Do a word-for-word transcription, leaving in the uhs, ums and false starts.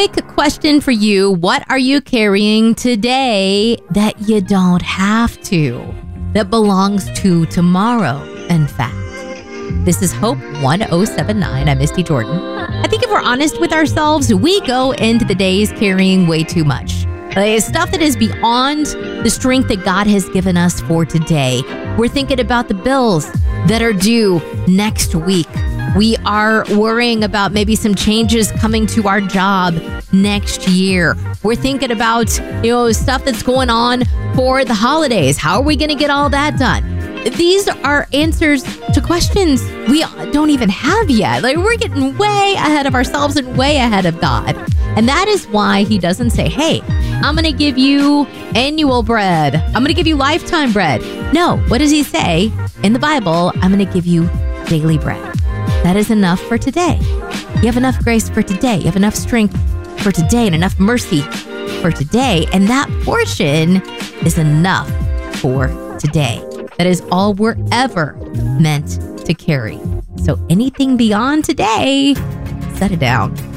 quick question for you. What are you carrying today that you don't have to, that belongs to tomorrow, in fact? This is Hope one oh seven nine. I'm Misty Jordan. I think if we're honest with ourselves, we go into the days carrying way too much. Uh, stuff that is beyond the strength that God has given us for today. We're thinking about the bills that are due next week. We are worrying about maybe some changes coming to our job next year. We're thinking about, you know, stuff that's going on for the holidays. How are we going to get all that done? These are answers to questions we don't even have yet. Like, we're getting way ahead of ourselves and way ahead of God. And that is why he doesn't say, hey, I'm going to give you annual bread. I'm going to give you lifetime bread. No, what does he say in the Bible? I'm going to give you daily bread. That is enough for today. You have enough grace for today. You have enough strength for today and enough mercy for today. And that portion is enough for today. That is all we're ever meant to carry. So anything beyond today, set it down.